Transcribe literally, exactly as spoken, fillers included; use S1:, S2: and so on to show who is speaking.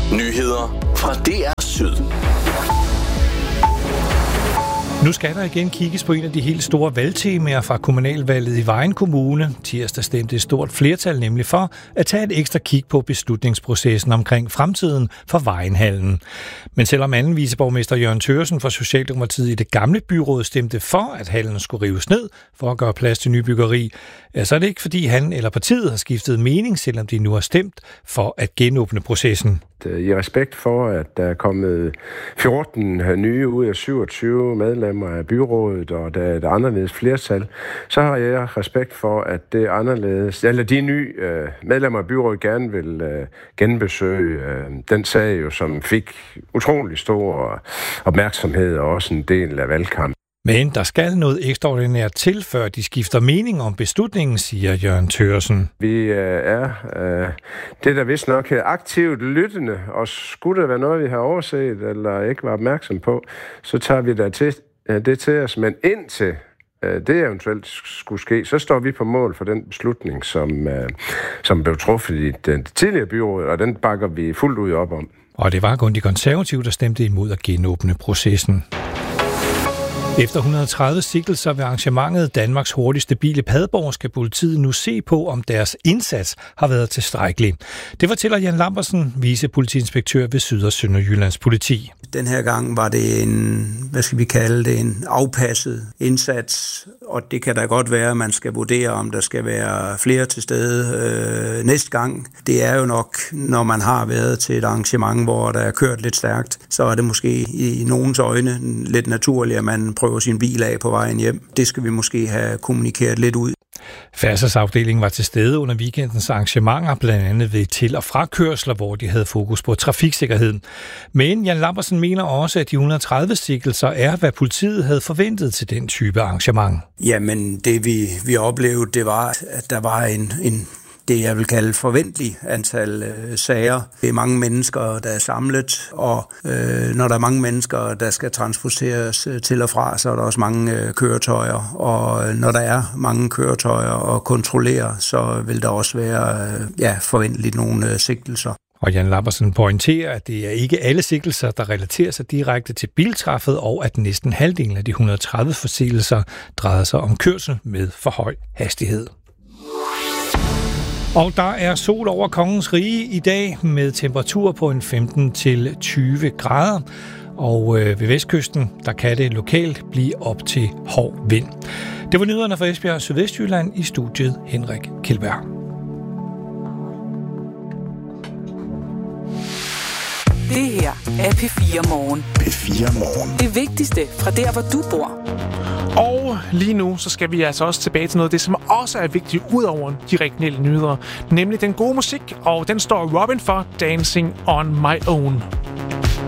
S1: Nyheder fra D R Syd.
S2: Nu skal der igen kigges på en af de helt store valgtemaer fra kommunalvalget i Vejen Kommune. Tirsdag stemte et stort flertal nemlig for at tage et ekstra kig på beslutningsprocessen omkring fremtiden for Vejenhallen. Men selvom anden viceborgmester Jørgen Thøgersen fra Socialdemokratiet i det gamle byråd stemte for, at hallen skulle rives ned for at gøre plads til nybyggeri, så er det ikke fordi han eller partiet har skiftet mening, selvom de nu har stemt for at genåbne processen.
S3: I respekt for, at der er kommet fjorten nye ud af syvogtyve medlemmer af byrådet, og der er et anderledes flertal, så har jeg respekt for, at det anderledes, eller de nye medlemmer af byrådet gerne vil genbesøge den sag, jo, som fik utrolig stor opmærksomhed og også en del af valgkampen.
S2: Men der skal noget ekstraordinært til, før de skifter mening om beslutningen, siger Jørgen Thøgersen.
S3: Vi er øh, det, der vist nok er aktivt lyttende, og skulle det være noget, vi har overset eller ikke var opmærksom på, så tager vi da til, øh, det til os. Men indtil øh, det eventuelt skulle ske, så står vi på mål for den beslutning, som, øh, som blev truffet i den tidligere byråd, og den bakker vi fuldt ud op om.
S2: Og det var kun de konservative, der stemte imod at genåbne processen. Efter et hundrede og tredive sigtelser ved arrangementet Danmarks hurtigste bil i Padborg skal politiet nu se på, om deres indsats har været tilstrækkelig. Det fortæller Jan Lambertsen, vicepolitiinspektør ved Syd- og Sønderjyllands politi.
S4: Den her gang var det en, hvad skal vi kalde det, en afpasset indsats, og det kan da godt være, at man skal vurdere, om der skal være flere til stede øh, næste gang. Det er jo nok, når man har været til et arrangement, hvor der er kørt lidt stærkt, så er det måske i nogens øjne lidt naturligt, at man prøver sin bil af på vejen hjem. Det skal vi måske have kommunikeret lidt ud.
S2: Færdselsafdelingen var til stede under weekendens arrangementer, blandt andet ved til- og frakørsler, hvor de havde fokus på trafiksikkerhed. Men Jan Lambertsen mener også, at de et hundrede og tredive sigtelser er, hvad politiet havde forventet til den type arrangement.
S4: Jamen, det vi, vi oplevede, det var, at der var en, en det, jeg vil kalde forventelig antal øh, sager. Det er mange mennesker, der er samlet, og øh, når der er mange mennesker, der skal transporteres øh, til og fra, så er der også mange øh, køretøjer. Og øh, når der er mange køretøjer at kontrollere, så vil der også være øh, ja, forventeligt nogle øh, sigtelser.
S2: Og Jan Lambertsen pointerer, at det er ikke alle sigtelser, der relaterer sig direkte til biltræffet, og at næsten halvdelen af de et hundrede og tredive forseelser drejede sig om kørsel med for høj hastighed. Og der er sol over Kongens Rige i dag med temperatur på en femten til tyve grader. Og øh, ved vestkysten, der kan det lokalt blive op til hård vind. Det var nyhederne fra Esbjerg og Sydvestjylland. I studiet Henrik Kjeldberg.
S5: Det her er P fire Morgen.
S1: P fire Morgen.
S5: Det vigtigste fra der, hvor du bor.
S6: Og lige nu, så skal vi altså også tilbage til noget af det, som også er vigtigt ud over de regionale nyheder. Nemlig den gode musik, og den står Robin for, Dancing on My Own.